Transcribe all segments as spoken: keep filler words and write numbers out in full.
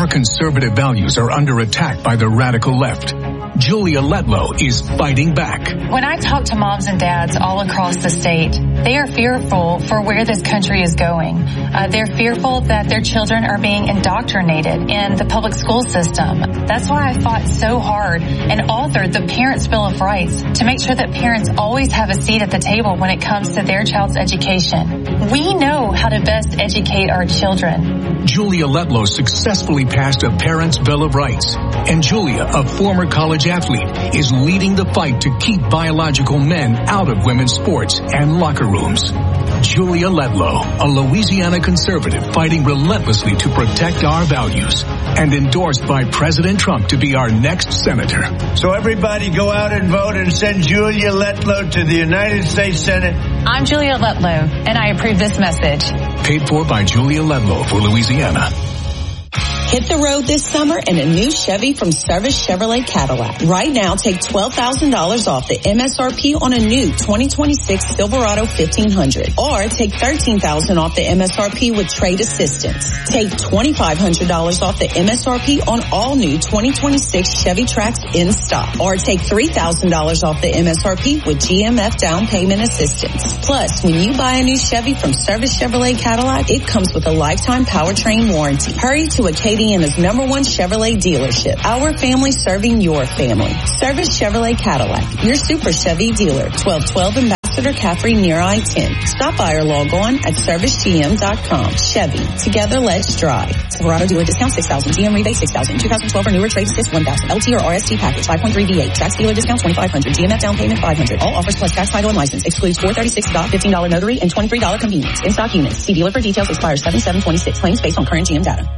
our conservative values are under attack by the radical left, Julia Letlow is fighting back. When I talk to moms and dads all across the state, they are fearful for where this country is going. Uh, they're fearful that their children are being indoctrinated in the public school system. That's why I fought so hard and authored the Parents' Bill of Rights to make sure that parents always have a seat at the table when it comes to their child's education. We know how to best educate our children. Julia Letlow successfully passed a Parents' Bill of Rights, and Julia, a former college athlete, is leading the fight to keep biological men out of women's sports and locker rooms. Julia Letlow, a Louisiana conservative fighting relentlessly to protect our values, and endorsed by President Trump to be our next senator. So everybody go out and vote and send Julia Letlow to the United States Senate. I'm Julia Letlow, and I approve this message. Paid for by Julia Letlow for Louisiana. Hit the road this summer in a new Chevy from Service Chevrolet Cadillac. Right now, take twelve thousand dollars off the M S R P on a new twenty twenty-six Silverado fifteen hundred. Or take thirteen thousand dollars off the M S R P with trade assistance. Take twenty-five hundred dollars off the M S R P on all new twenty twenty-six Chevy Trax in stock. Or take three thousand dollars off the M S R P with G M F down payment assistance. Plus, when you buy a new Chevy from Service Chevrolet Cadillac, it comes with a lifetime powertrain warranty. Hurry to Acadiana's number one Chevrolet dealership. Our family serving your family. Service Chevrolet Cadillac, your Super Chevy dealer. twelve twelve Ambassador Caffrey near I ten. Stop by or log on at service g m dot com. Chevy, together let's drive. Silverado dealer discount six thousand. G M rebate six thousand. two thousand twelve or newer trade assist one thousand. L T or R S T package five point three V eight. Tax dealer discount twenty-five hundred. G M F down payment five hundred. All offers plus tax, title, and license. Excludes four thirty-six doc, fifteen dollars notary, and twenty-three dollars convenience. In stock units. See dealer for details. Expires seven seven twenty-six. Claims based on current G M data.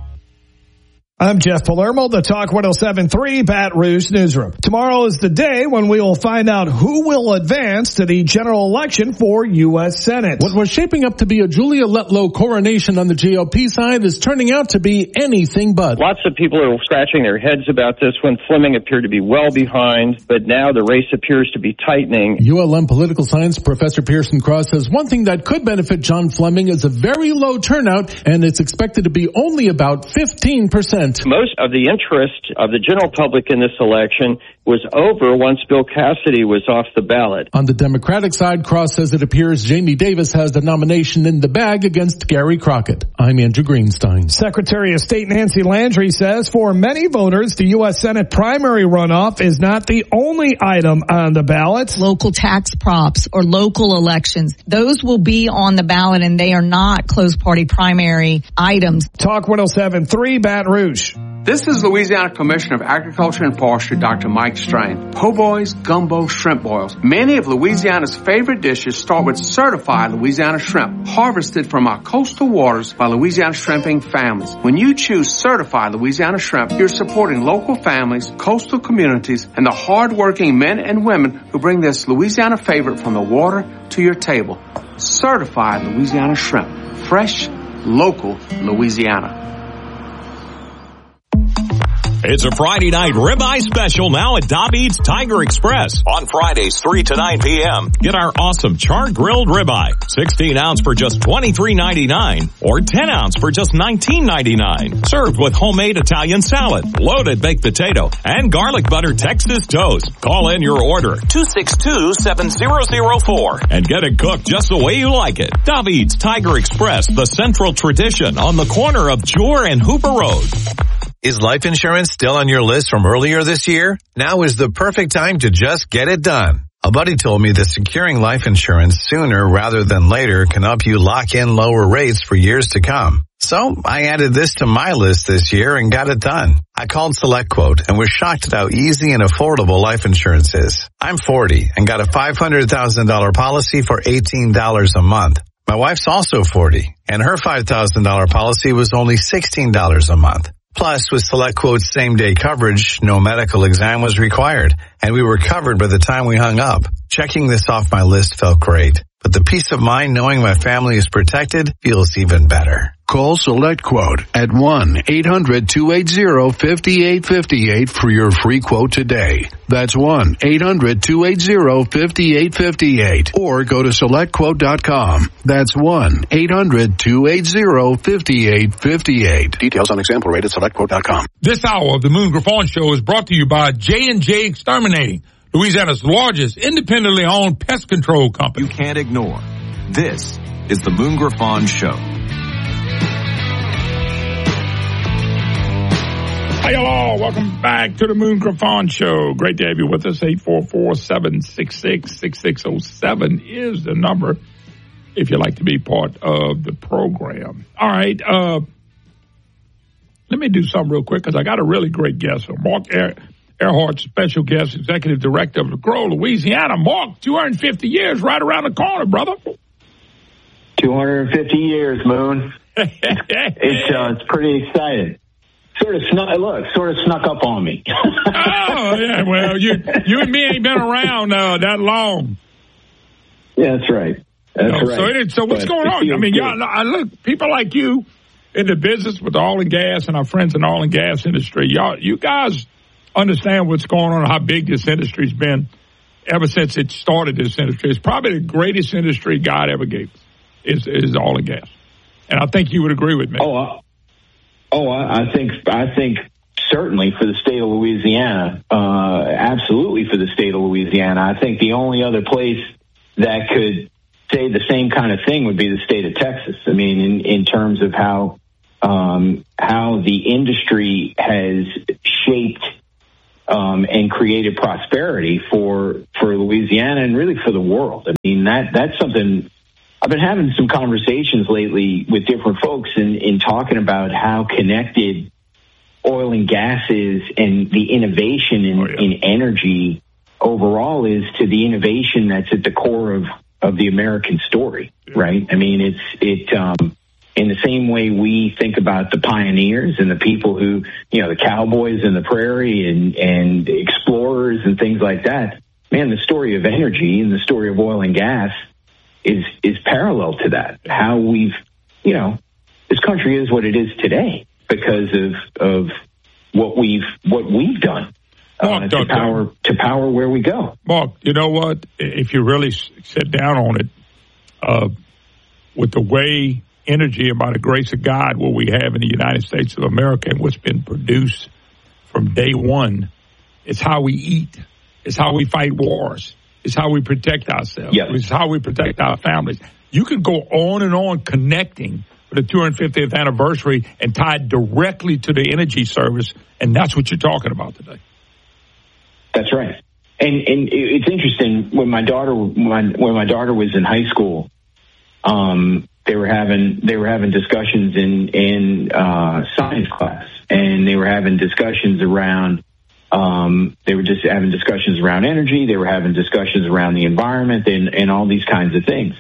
I'm Jeff Palermo, the Talk one oh seven point three Baton Rouge Newsroom. Tomorrow is the day when we will find out who will advance to the general election for U S Senate. What was shaping up to be a Julia Letlow coronation on the G O P side is turning out to be anything but. Lots of people are scratching their heads about this when Fleming appeared to be well behind, but now the race appears to be tightening. U L M political science professor Pearson Cross says one thing that could benefit John Fleming is a very low turnout, and it's expected to be only about fifteen percent. Most of the interest of the general public in this election was over once Bill Cassidy was off the ballot. On the Democratic side, Cross says it appears Jamie Davis has the nomination in the bag against Gary Crockett. I'm Andrew Greenstein. Secretary of State Nancy Landry says for many voters, the U S Senate primary runoff is not the only item on the ballot. Local tax props or local elections, those will be on the ballot, and they are not closed party primary items. Talk one oh seven point three Baton Rouge. This is Louisiana Commissioner of Agriculture and Forestry, Doctor Mike Strain. Po' boys, gumbo, shrimp boils. Many of Louisiana's favorite dishes start with certified Louisiana shrimp, harvested from our coastal waters by Louisiana shrimping families. When you choose certified Louisiana shrimp, you're supporting local families, coastal communities, and the hard-working men and women who bring this Louisiana favorite from the water to your table. Certified Louisiana shrimp. Fresh, local Louisiana. It's a Friday night ribeye special now at David's Tiger Express. On Fridays, three to nine p.m. Get our awesome char-grilled ribeye. sixteen ounce for just twenty-three ninety-nine or ten ounce for just nineteen ninety-nine. Served with homemade Italian salad, loaded baked potato, and garlic butter Texas toast. Call in your order, two six two, seven zero zero four, and get it cooked just the way you like it. David's Tiger Express, the central tradition on the corner of Jewar and Hooper Road. Is life insurance still on your list from earlier this year? Now is the perfect time to just get it done. A buddy told me that securing life insurance sooner rather than later can help you lock in lower rates for years to come. So I added this to my list this year and got it done. I called SelectQuote and was shocked at how easy and affordable life insurance is. I'm forty and got a five hundred thousand dollars policy for eighteen dollars a month. My wife's also forty and her five thousand dollars policy was only sixteen dollars a month. Plus, with SelectQuote's same-day coverage, no medical exam was required, and we were covered by the time we hung up. Checking this off my list felt great. but the peace of mind knowing my family is protected feels even better. Call SelectQuote at one eight hundred two eight zero five eight five eight for your free quote today. That's one eight hundred two eight zero five eight five eight. Or go to select quote dot com. That's one eight hundred two eight zero five eight five eight. Details on example rate at select quote dot com. This hour of the Moon Griffon Show is brought to you by J and J Exterminating, Louisiana's largest independently owned pest control company. You can't ignore. This is the Moon Griffon Show. Hey, hello. Welcome back to the Moon Griffon Show. Great to have you with us. eight four four, seven six six, six six zero seven is the number if you'd like to be part of the program. All right. Uh, let me do something real quick because I got a really great guest. Mark Air- Earhart, special guest, executive director of LeGros, Louisiana. Mark, two hundred fifty years right around the corner, brother. two hundred fifty years, Moon. it's, uh, it's pretty exciting. Sort of snuck, look, sort of snuck up on me. Oh, yeah, well, you you and me ain't been around uh, that long. Yeah, that's right. That's you know, right. So, it, so what's but going on? I mean, y'all, I look, people like you in the business with the oil and gas and our friends in the oil and gas industry, y'all, you guys understand what's going on, how big this industry's been ever since it started, this industry. It's probably the greatest industry God ever gave us, is, is oil and gas. And I think you would agree with me. Oh, uh, oh, I think I think certainly for the state of Louisiana, uh, absolutely for the state of Louisiana. I think the only other place that could say the same kind of thing would be the state of Texas. I mean, in, in terms of how um, how the industry has shaped um, and created prosperity for for Louisiana and really for the world. I mean, that that's something. I've been having some conversations lately with different folks in, in talking about how connected oil and gas is and the innovation in, oh, yeah. in energy overall is to the innovation that's at the core of, of the American story, yeah. right? I mean, it's it um, in the same way we think about the pioneers and the people who, you know, the cowboys in the prairie and, and explorers and things like that. Man, the story of energy and the story of oil and gas is is parallel to that. How we've, you know, this country is what it is today because of of what we've what we've done Mark, uh, to power to power where we go. Mark, you know what? If you really sit down on it, uh, with the way energy and by the grace of God, what we have in the United States of America and what's been produced from day one, it's how we eat, it's how we fight wars. It's how we protect ourselves. Yep. It's how we protect our families. You can go on and on connecting for the two hundred fiftieth anniversary and tied directly to the energy service, and that's what you're talking about today. That's right. And and it's interesting when my daughter when my, when my daughter was in high school, um, they were having they were having discussions in in uh, science class, and they were having discussions around. Um, they were just having discussions around energy. They were having discussions around the environment and, and all these kinds of things.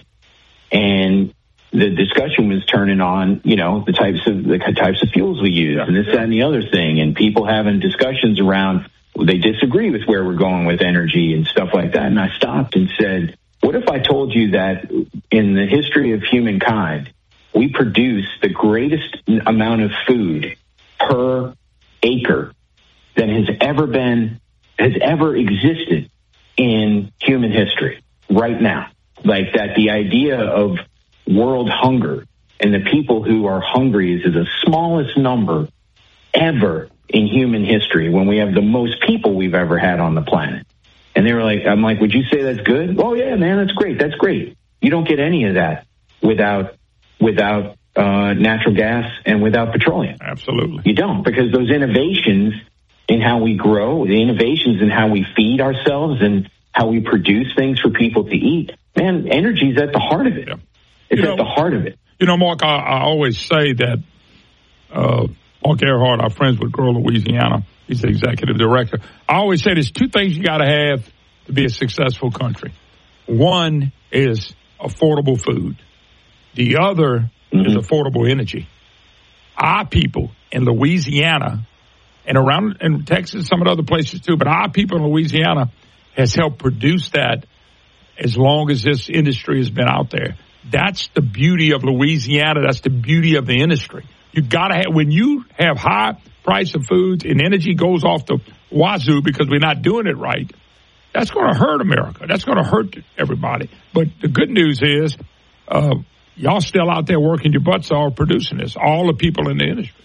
And the discussion was turning on, you know, the types of the types of fuels we use yeah. and this, that, and the other thing. And people having discussions around, they disagree with where we're going with energy and stuff like that. And I stopped and said, what if I told you that in the history of humankind, we produce the greatest amount of food per acre that has ever been, has ever existed in human history right now. Like that the idea of world hunger and the people who are hungry is the smallest number ever in human history when we have the most people we've ever had on the planet. And they were like, I'm like, would you say that's good? Oh yeah, man, that's great. That's great. You don't get any of that without, without, uh, natural gas and without petroleum. Absolutely. You don't, because those innovations in how we grow, the innovations in how we feed ourselves and how we produce things for people to eat. Man, energy is at the heart of it. Yeah. It's you know, at the heart of it. You know, Mark, I, I always say that uh, Mark Earhart, our friends with Grow Louisiana, he's the executive director. I always say there's two things you got to have to be a successful country. One is affordable food. The other mm-hmm. is affordable energy. Our people in Louisiana and around in Texas, some of the other places too, but our people in Louisiana has helped produce that as long as this industry has been out there. That's the beauty of Louisiana. That's the beauty of the industry. You gotta have, when you have high price of foods and energy goes off the wazoo because we're not doing it right, that's going to hurt America. That's going to hurt everybody. But the good news is, uh, y'all still out there working your butts off producing this, all the people in the industry.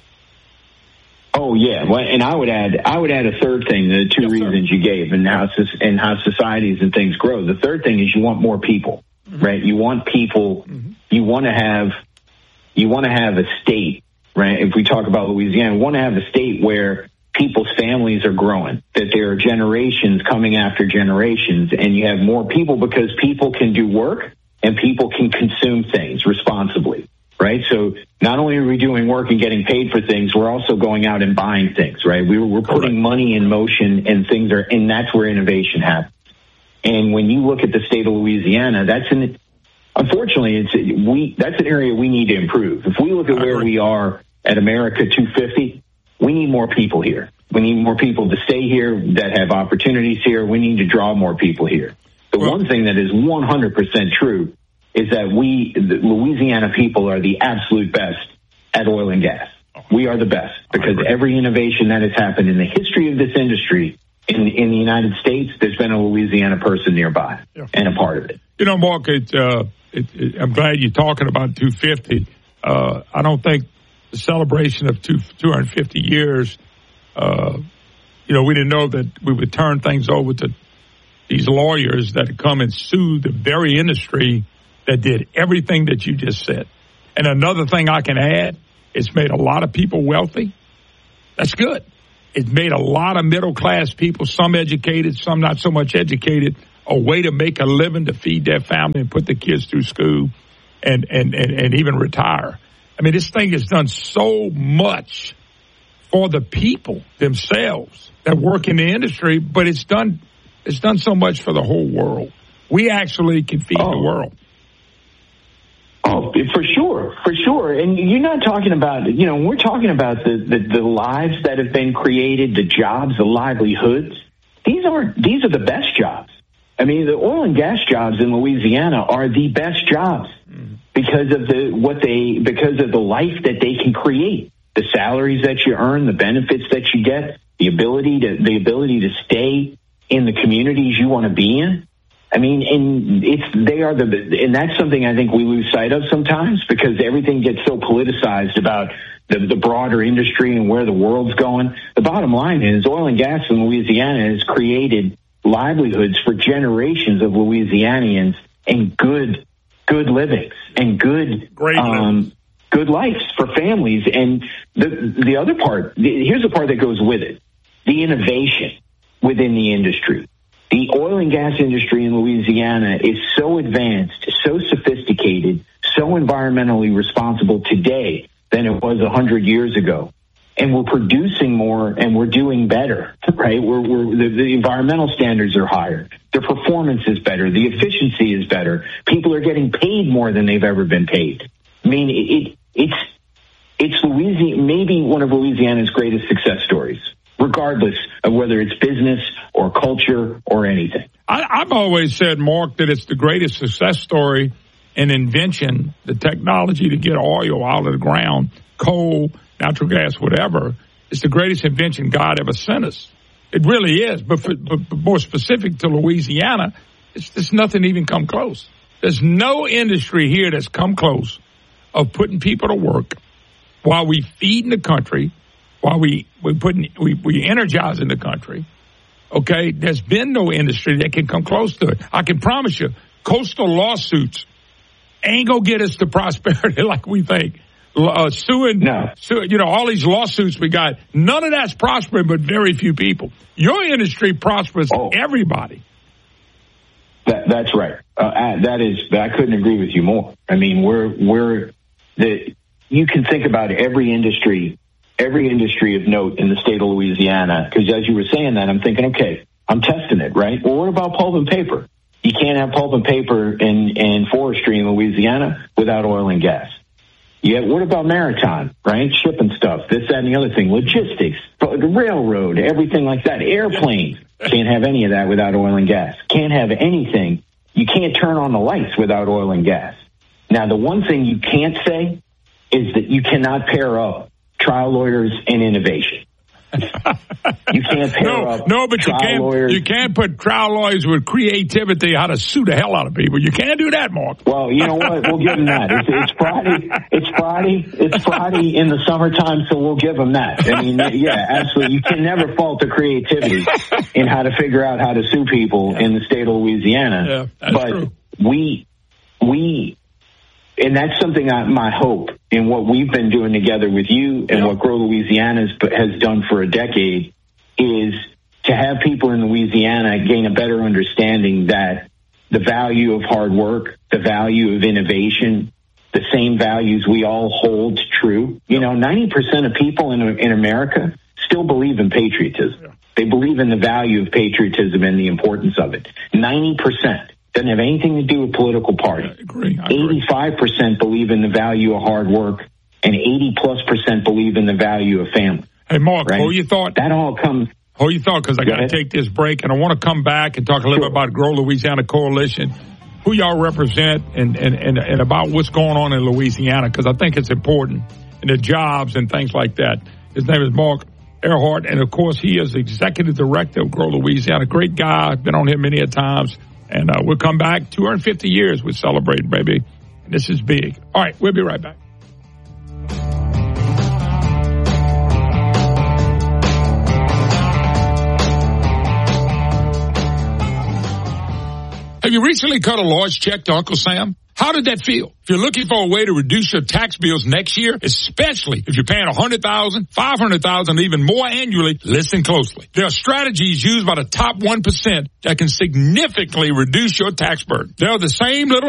Oh yeah, well, and I would add, I would add a third thing. The two yes, reasons sir. you gave, and how and how societies and things grow. The third thing is you want more people, mm-hmm. right? You want people. Mm-hmm. You want to have, you want to have a state, right? If we talk about Louisiana, we want to have a state where people's families are growing, that there are generations coming after generations, and you have more people because people can do work and people can consume things responsibly. Right. So not only are we doing work and getting paid for things, we're also going out and buying things. Right. We, we're putting money in motion, and things are, and that's where innovation happens. And when you look at the state of Louisiana, that's an, unfortunately, it's, we, that's an area we need to improve. If we look at where we are at America two fifty, we need more people here. We need more people to stay here that have opportunities here. We need to draw more people here. The one thing that is one hundred percent true is that we, the Louisiana people, are the absolute best at oil and gas. We are the best because every innovation that has happened in the history of this industry in, in the United States, there's been a Louisiana person nearby yeah. and a part of it. You know, Mark, it, uh, it, it, I'm glad you're talking about two fifty. Uh, I don't think the celebration of two, two hundred fifty years, uh, you know, we didn't know that we would turn things over to these lawyers that come and sue the very industry that did everything that you just said. And another thing I can add, it's made a lot of people wealthy. That's good. It's made a lot of middle-class people, some educated, some not so much educated, a way to make a living to feed their family and put the kids through school and, and, and, and even retire. I mean, this thing has done so much for the people themselves that work in the industry, but it's done, it's done so much for the whole world. We actually can feed oh. the world. Oh, for sure, for sure. And you're not talking about, you know, we're talking about the, the, the lives that have been created, the jobs, the livelihoods. These are, these are the best jobs. I mean, the oil and gas jobs in Louisiana are the best jobs mm-hmm. because of the, what they, because of the life that they can create, the salaries that you earn, the benefits that you get, the ability to, the ability to stay in the communities you want to be in. I mean, and it's, they are the, and that's something I think we lose sight of sometimes because everything gets so politicized about the, the broader industry and where the world's going. The bottom line is oil and gas in Louisiana has created livelihoods for generations of Louisianians and good, good livings and good, Great um, good lives for families. And the, the other part, here's the part that goes with it, the innovation within the industry. The oil and gas industry in Louisiana is so advanced, so sophisticated, so environmentally responsible today than it was a hundred years ago. And we're producing more and we're doing better, right? We're, we're the, the environmental standards are higher. The performance is better. The efficiency is better. People are getting paid more than they've ever been paid. I mean, it, it it's, it's Louisiana, maybe one of Louisiana's greatest success stories, regardless of whether it's business or culture or anything. I, I've always said, Mark, that it's the greatest success story in invention, the technology to get oil out of the ground, coal, natural gas, whatever. It's the greatest invention God ever sent us. It really is. But, for, but, but more specific to Louisiana, it's just nothing even come close. There's no industry here that's come close of putting people to work while we feeding the country, while we we putting we we energizing the country. Okay, there's been no industry that can come close to it. I can promise you, coastal lawsuits ain't gonna get us to prosperity like we think. Uh, suing, no. suing, you know, all these lawsuits we got, none of that's prospering, but very few people. Your industry prospers oh. everybody. That, that's right. Uh, that is, I couldn't agree with you more. I mean, we're we're the. You can think about every industry. Every industry of note in the state of Louisiana, because as you were saying that, I'm thinking, okay, I'm testing it, right? Well, what about pulp and paper? You can't have pulp and paper and, and forestry in Louisiana without oil and gas. Yeah, what about maritime, right? Shipping stuff, this, that, and the other thing. Logistics, the railroad, everything like that. Airplanes. Can't have any of that without oil and gas. Can't have anything you can't turn on the lights without oil and gas. Now, the one thing you can't say is that you cannot pair up trial lawyers and innovation. You can't pair no, up no, but you trial can't. lawyers. You can't put trial lawyers with creativity how to sue the hell out of people. You can't do that, Mark. Well, you know what? We'll give them that. It's, it's Friday. It's Friday. It's Friday in the summertime, so we'll give them that. I mean, yeah, absolutely. You can never fault the creativity in how to figure out how to sue people yeah. in the state of Louisiana. Yeah, that's but true. we, we, and that's something I, my hope in what we've been doing together with you and yeah. what Grow Louisiana has, has done for a decade is to have people in Louisiana gain a better understanding that the value of hard work, the value of innovation, the same values we all hold true. You know, ninety percent of people in, in America still believe in patriotism. Yeah. They believe in the value of patriotism and the importance of it. ninety percent. Doesn't have anything to do with political party. I agree. I eighty-five percent believe in the value of hard work, and eighty plus percent believe in the value of family. Hey, Mark, right? hold your thought. That all comes. Hold your thought, because I got to take this break, and I want to come back and talk a little sure. bit about Grow Louisiana Coalition, who y'all represent, and, and, and, and about what's going on in Louisiana, because I think it's important, and the jobs and things like that. His name is Mark Earhart, and of course, he is executive director of Grow Louisiana. Great guy. I've been on here many a times. And uh, we'll come back. two hundred fifty years we're celebrating, baby. This is big. All right, we'll be right back. Have you recently cut a large check to Uncle Sam? How did that feel? If you're looking for a way to reduce your tax bills next year, especially if you're paying one hundred thousand dollars, five hundred thousand dollars, even more annually, listen closely. There are strategies used by the top one percent that can significantly reduce your tax burden. They're the same little